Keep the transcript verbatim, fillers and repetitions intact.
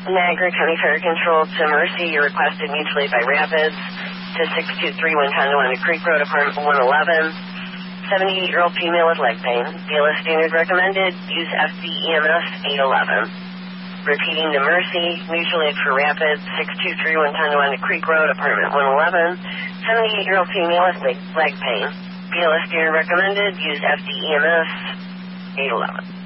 Niagara County Fire Control to Mercy. You're requested mutually by Rapids to six two three one Tonawanda Creek Road, apartment one eleven. seventy-eight-year-old female with leg pain. B L S standard recommended. Use F B E M S eight eleven. Repeating to Mercy. Mutual aid for Rapids. six two three one Tonawanda Creek Road, apartment one eleven. seventy-eight-year-old female with leg, leg pain. B L S standard recommended. Use F B E M S eight eleven.